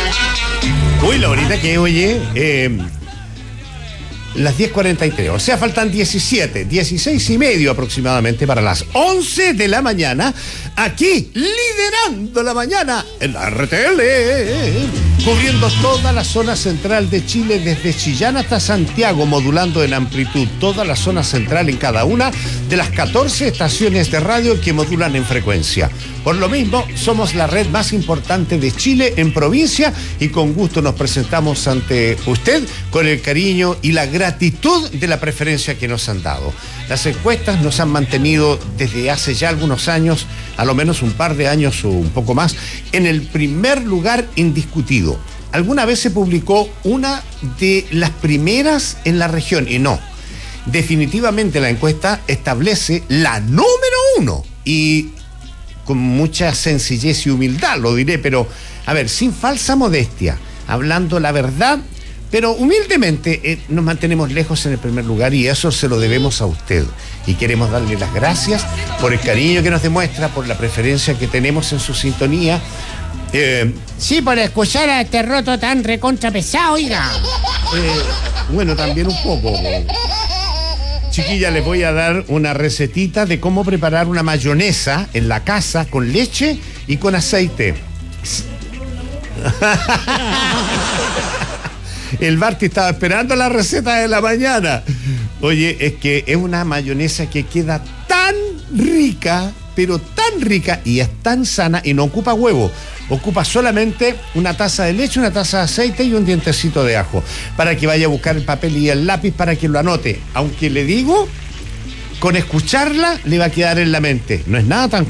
Uy, la horita que oye, las 10:43, o sea, faltan 16 y medio aproximadamente para las 11 de la mañana, aquí, liderando la mañana en la RTL, cubriendo toda la zona central de Chile, desde Chillán hasta Santiago, modulando en amplitud toda la zona central en cada una de las 14 estaciones de radio que modulan en frecuencia. Por lo mismo, somos la red más importante de Chile en provincia y con gusto nos presentamos ante usted con el cariño y la gratitud de la preferencia que nos han dado. Las encuestas nos han mantenido desde hace ya algunos años, a lo menos un par de años o un poco más, en el primer lugar indiscutido. Alguna vez se publicó una de las primeras en la región y no. Definitivamente la encuesta establece la número 1 y con mucha sencillez y humildad lo diré, pero a ver, sin falsa modestia, hablando la verdad, pero humildemente nos mantenemos lejos en el primer lugar y eso se lo debemos a usted. Y queremos darle las gracias por el cariño que nos demuestra, por la preferencia que tenemos en su sintonía. Sí, por escuchar a este roto tan recontra pesado, oiga. Bueno, también un poco. Chiquilla, les voy a dar una recetita de cómo preparar una mayonesa en la casa con leche y con aceite. El Barty estaba esperando la receta de la mañana. Oye, es que es una mayonesa que queda tan rica, pero tan rica y es tan sana y no ocupa huevo. Ocupa solamente una taza de leche, una taza de aceite y un dientecito de ajo. Para que vaya a buscar el papel y el lápiz para que lo anote. Aunque le digo, con escucharla le va a quedar en la mente. No es nada tan